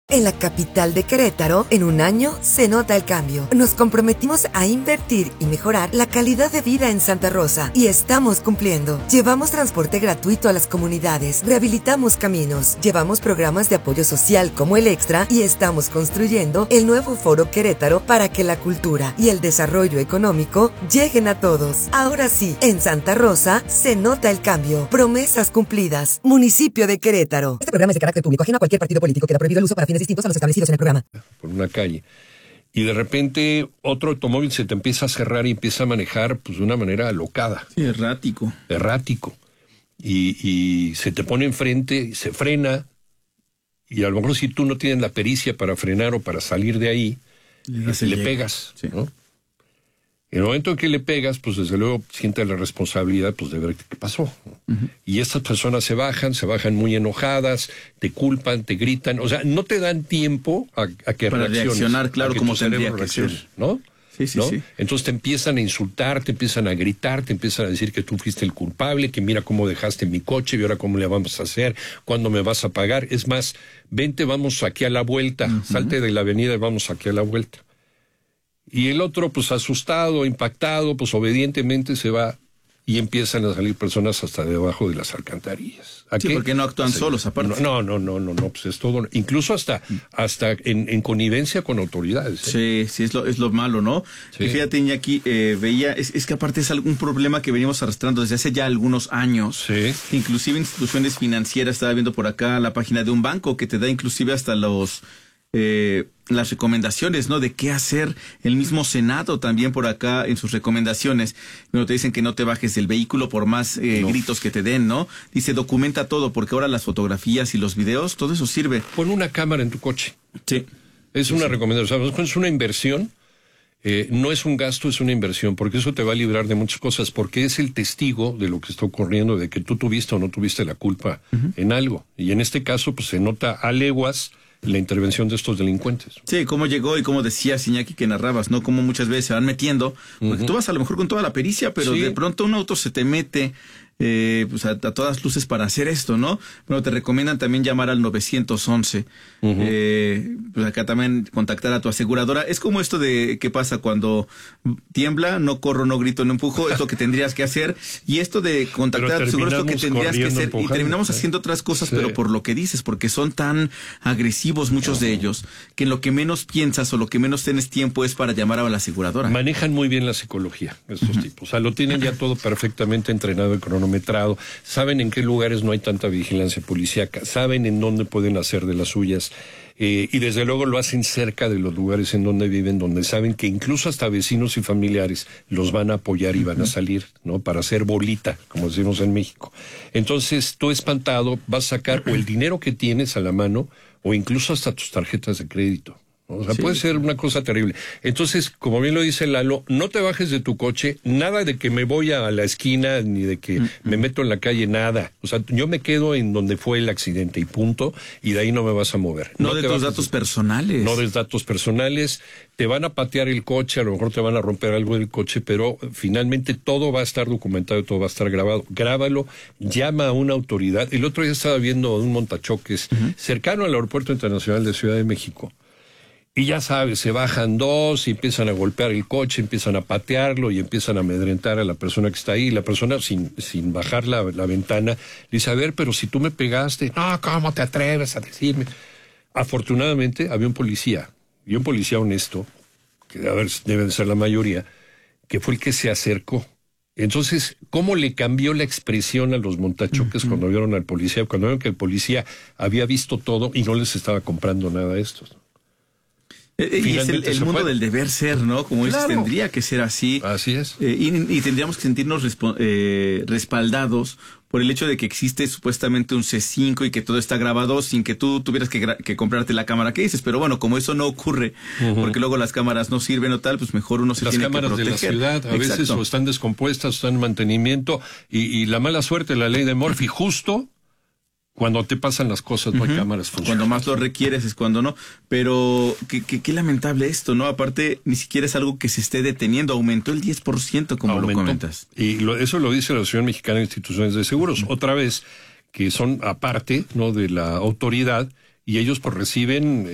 En la capital de Querétaro, en un año, se nota el cambio. Nos comprometimos a invertir y mejorar la calidad de vida en Santa Rosa y estamos cumpliendo. Llevamos transporte gratuito a las comunidades, rehabilitamos caminos, llevamos programas de apoyo social como el Extra y estamos construyendo el nuevo Foro Querétaro para que la cultura y el desarrollo económico lleguen a todos. Ahora sí, en Santa Rosa se nota el cambio. Promesas cumplidas. Municipio de Querétaro. Este programa es de carácter público, ajeno a cualquier partido político. Queda prohibido el uso para fines distintos a los establecidos en el programa. Por una calle. Y de repente otro automóvil se te empieza a cerrar y empieza a manejar pues de una manera alocada. Sí, errático. Y se te pone enfrente y se frena. Y a lo mejor si tú no tienes la pericia para frenar o para salir de ahí, le pegas, sí, ¿no? En el momento en que le pegas, pues desde luego sientes la responsabilidad pues de ver qué pasó. Uh-huh. Y estas personas se bajan muy enojadas, te culpan, te gritan, o sea, no te dan tiempo a que para reaccionar, claro, como tendría que ser, ¿no? Sí, sí, ¿no? sí. Entonces te empiezan a insultar, te empiezan a gritar, te empiezan a decir que tú fuiste el culpable, que mira cómo dejaste mi coche y ahora cómo le vamos a hacer, cuándo me vas a pagar. Es más, vente, vamos aquí a la vuelta, uh-huh. Salte de la avenida y vamos aquí a la vuelta. Y el otro, pues asustado, impactado, pues obedientemente se va y empiezan a salir personas hasta debajo de las alcantarillas. Sí, porque no actúan solos, aparte. No, pues es todo, incluso hasta en connivencia con autoridades. Sí, es lo malo, ¿no? Sí. Y fíjate, Iñaki, veía, es que aparte es algún problema que venimos arrastrando desde hace ya algunos años. Sí. Inclusive instituciones financieras, estaba viendo por acá la página de un banco que te da inclusive hasta las recomendaciones, ¿no? De qué hacer. El mismo Senado también por acá en sus recomendaciones, bueno, te dicen que no te bajes del vehículo por más gritos que te den, ¿no? Dice, documenta todo, porque ahora las fotografías y los videos, todo eso sirve. Pon una cámara en tu coche. Sí. Es una recomendación. O sea, es una inversión. No es un gasto, es una inversión, porque eso te va a librar de muchas cosas, porque es el testigo de lo que está ocurriendo, de que tú tuviste o no tuviste la culpa uh-huh. en algo. Y en este caso, pues se nota a leguas la intervención de estos delincuentes. Sí, cómo llegó y cómo decías, Iñaki, que narrabas, ¿no? Cómo muchas veces se van metiendo, porque uh-huh. tú vas a lo mejor con toda la pericia, pero sí. De pronto un auto se te mete pues a todas luces para hacer esto, ¿no? Bueno, te recomiendan también llamar al 911. Uh-huh. Pues acá también contactar a tu aseguradora. Es como esto de qué pasa cuando tiembla, no corro, no grito, no empujo, es lo que tendrías que hacer. Y esto de contactar a tu aseguradora es lo que tendrías que hacer. Y terminamos haciendo otras cosas, sí. Pero por lo que dices, porque son tan agresivos muchos de ellos, que en lo que menos piensas o lo que menos tienes tiempo es para llamar a la aseguradora. Manejan muy bien la psicología, estos uh-huh. tipos. O sea, lo tienen ya todo perfectamente entrenado y cronometrado, saben en qué lugares no hay tanta vigilancia policíaca, saben en dónde pueden hacer de las suyas, y desde luego lo hacen cerca de los lugares en donde viven, donde saben que incluso hasta vecinos y familiares los van a apoyar y van a salir, ¿no? Para hacer bolita, como decimos en México. Entonces, tú espantado vas a sacar o el dinero que tienes a la mano o incluso hasta tus tarjetas de crédito. O sea, sí. Puede ser una cosa terrible. Entonces, como bien lo dice Lalo, no te bajes de tu coche, nada de que me voy a la esquina, ni de que me meto en la calle, nada. O sea, yo me quedo en donde fue el accidente y punto, y de ahí no me vas a mover. No de tus datos personales. No de datos personales. Te van a patear el coche, a lo mejor te van a romper algo del coche, pero finalmente todo va a estar documentado, todo va a estar grabado. Grábalo, llama a una autoridad. El otro día estaba viendo un montachoques cercano al Aeropuerto Internacional de Ciudad de México. Y ya sabes, se bajan dos y empiezan a golpear el coche, empiezan a patearlo y empiezan a amedrentar a la persona que está ahí. La persona, sin bajar la ventana, le dice, a ver, pero si tú me pegaste, no, ¿cómo te atreves a decirme? Afortunadamente, había un policía, y un policía honesto, que deben ser la mayoría, que fue el que se acercó. Entonces, ¿cómo le cambió la expresión a los montachoques uh-huh. cuando vieron al policía? Cuando vieron que el policía había visto todo y no les estaba comprando nada a estos, ¿no? Y es el mundo del deber ser, ¿no? Como claro. Tendría que ser así. Así es. Y tendríamos que sentirnos respaldados por el hecho de que existe supuestamente un C5 y que todo está grabado sin que tú tuvieras que comprarte la cámara que dices. Pero bueno, como eso no ocurre, uh-huh. porque luego las cámaras no sirven o tal, pues mejor uno se tiene que proteger. Las cámaras de la ciudad a veces o están descompuestas, o están en mantenimiento, y la mala suerte, la ley de Murphy, justo cuando te pasan las cosas, no hay cámaras funcionando. Cuando más lo requieres es cuando no. Pero qué lamentable esto, ¿no? Aparte, ni siquiera es algo que se esté deteniendo. Aumentó el 10%, como lo comentas. Y eso lo dice la Asociación Mexicana de Instituciones de Seguros. Otra vez, que son aparte, ¿no? De la autoridad, y ellos pues reciben